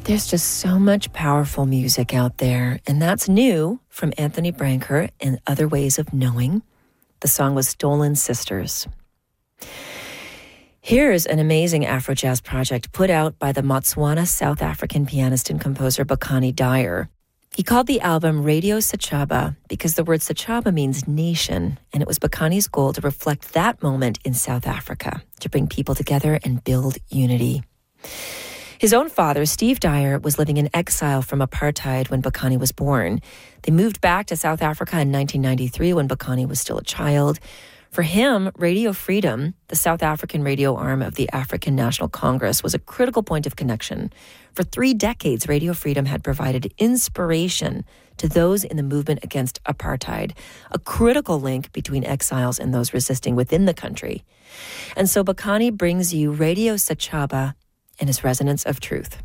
There's just so much powerful music out there, and that's new from Anthony Branker and Other Ways of Knowing. The song was Stolen Sisters. Here's an amazing Afro-jazz project put out by the Motswana South African pianist and composer Bakani Dyer. He called the album Radio Sechaba because the word Sechaba means nation, and it was Bakani's goal to reflect that moment in South Africa, to bring people together and build unity. His own father, Steve Dyer, was living in exile from apartheid when Bakani was born. They moved back to South Africa in 1993 when Bakani was still a child. For him, Radio Freedom, the South African radio arm of the African National Congress, was a critical point of connection. For 3 decades, Radio Freedom had provided inspiration to those in the movement against apartheid, a critical link between exiles and those resisting within the country. And so Bakani brings you Radio Sechaba and his resonance of truth.